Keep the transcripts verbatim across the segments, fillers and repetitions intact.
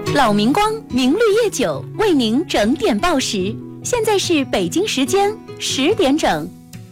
老明光明绿叶酒为您整点报时，现在是北京时间十点整。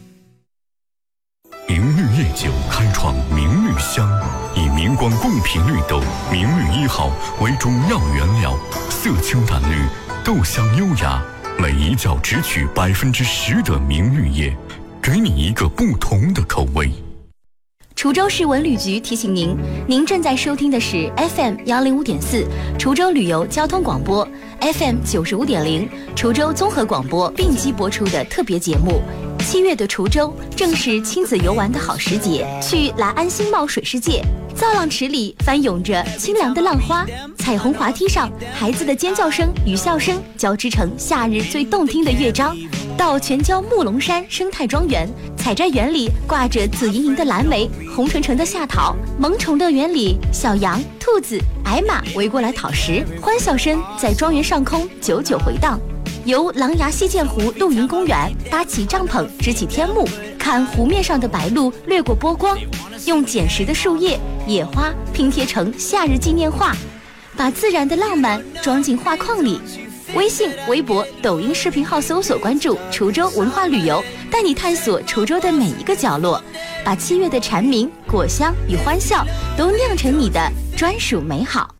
明绿叶酒开创明绿香，以明光贡品绿豆明绿一号为中药原料，色清淡绿，豆香优雅，每一角只取百分之十的明绿叶，给你一个不同的口味。 滁州市文旅局提醒您，您正在收听的是 F M 幺零五点四滁州旅游交通广播 ，F M 九十五点零滁州综合广播并机播出的特别节目。七月的滁州正是亲子游玩的好时节，去来安新茂水世界，造浪池里翻涌着清凉的浪花，彩虹滑梯上孩子的尖叫声与笑声交织成夏日最动听的乐章。到全椒木龙山生态庄园，采摘园里挂着紫莹莹的蓝莓，红橙橙的夏桃，萌宠乐园里小羊、兔子、矮马围过来讨食，欢笑声在庄园上空久久回荡。游狼牙溪涧湖露营公园，搭起帐篷支起天幕，看湖面上的白鹭掠过波光，用捡拾的树叶、野花拼贴成夏日纪念画，把自然的浪漫装进画框里。微信、微博、抖音视频号搜索关注滁州文化旅游，带你探索滁州的每一个角落，把七月的蝉鸣、果香与欢笑都酿成你的专属美好。